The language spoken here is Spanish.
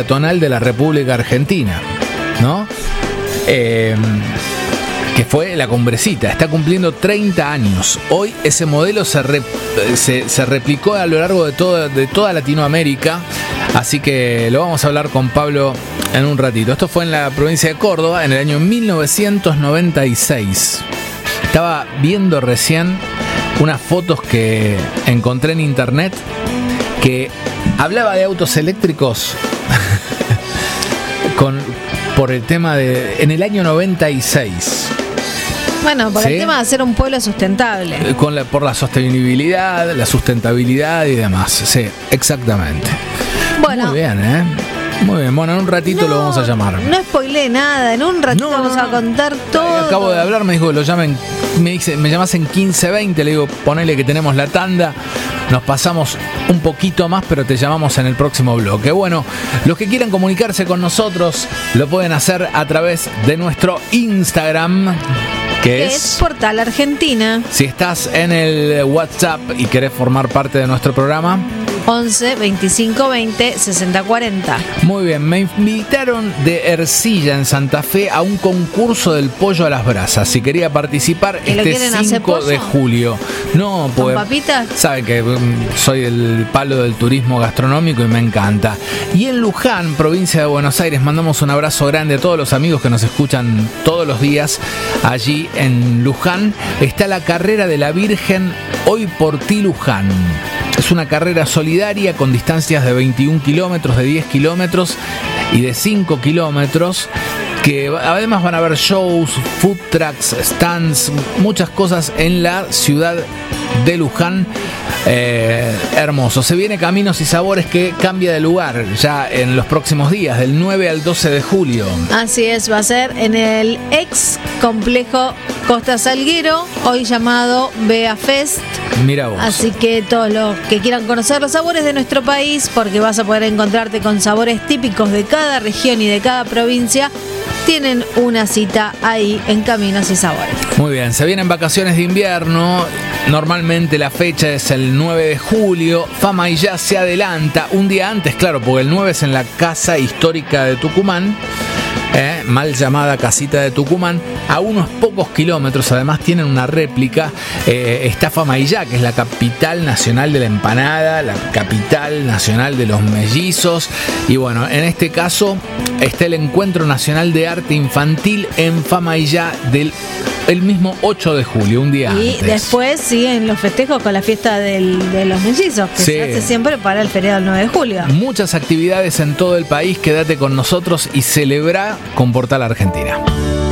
peatonal de la República Argentina, ¿no? Que fue la Cumbrecita. Está cumpliendo 30 años. Hoy ese modelo se replicó a lo largo de toda Latinoamérica. Así que lo vamos a hablar con Pablo en un ratito. Esto fue en la provincia de Córdoba en el año 1996. Estaba viendo recién unas fotos que encontré en internet que hablaba de autos eléctricos por el tema de en el año 96. Bueno, por el tema de hacer un pueblo sustentable. Por la sostenibilidad, la sustentabilidad y demás. Sí, exactamente. Bueno. Muy bien, ¿eh? Muy bien. Bueno, en un ratito lo vamos a llamar. No spoileé nada. En un ratito vamos a contar todo. Acabo de hablar, me dijo que lo llamen. Me dice, me llamás en 15:20. Le digo, ponele que tenemos la tanda. Nos pasamos un poquito más, pero te llamamos en el próximo bloque. Bueno, los que quieran comunicarse con nosotros lo pueden hacer a través de nuestro Instagram, que es Portal Argentina. Si estás en el WhatsApp y querés formar parte de nuestro programa, 11 25 20 60 40. Muy bien, me invitaron de Ercilla en Santa Fe a un concurso del pollo a las brasas. Si quería participar este 5 de julio. No, pues ¿con papitas? Saben que soy el palo del turismo gastronómico y me encanta. Y en Luján, provincia de Buenos Aires, mandamos un abrazo grande a todos los amigos que nos escuchan todos los días. Allí en Luján está la carrera de la Virgen Hoy por Ti Luján. Es una carrera solidaria con distancias de 21 kilómetros, de 10 kilómetros y de 5 kilómetros, que además van a haber shows, food trucks, stands, muchas cosas en la ciudad de Luján. Hermoso. Se viene Caminos y Sabores, que cambia de lugar ya en los próximos días, del 9 al 12 de julio. Así es, va a ser en el ex complejo Costa Salguero, hoy llamado Bea Fest. Mira vos. Así que todos los que quieran conocer los sabores de nuestro país, porque vas a poder encontrarte con sabores típicos de cada región y de cada provincia, tienen una cita ahí en Caminos y Sabores. Muy bien, se vienen vacaciones de invierno. Normalmente la fecha es el 9 de julio. Fama y Jazz se adelanta un día antes, claro, porque el 9 es en la Casa Histórica de Tucumán. Mal llamada Casita de Tucumán, a unos pocos kilómetros. Además tienen una réplica. Está Fama y Ya, que es la capital nacional de la empanada, la capital nacional de los mellizos. Y bueno, en este caso está el Encuentro Nacional de Arte Infantil en Fama y Ya del el mismo 8 de julio, un día antes. Y después siguen los festejos con la fiesta de los mellizos, que se hace siempre para el feriado del 9 de julio. Muchas actividades en todo el país. Quédate con nosotros y celebra con Portal Argentina.